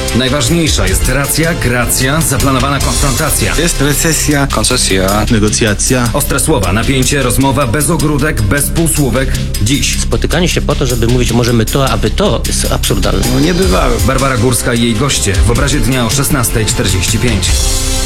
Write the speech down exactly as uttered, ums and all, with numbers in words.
Najważniejsza jest racja, gracja, zaplanowana konfrontacja. Jest recesja, koncesja, negocjacja. Ostre słowa, napięcie, rozmowa bez ogródek, bez półsłówek. Dziś Spotykanie się po to, żeby mówić możemy to, aby to, jest absurdalne. no nie bywały. Barbara Górska i jej goście w obrazie dnia o szesnasta czterdzieści pięć.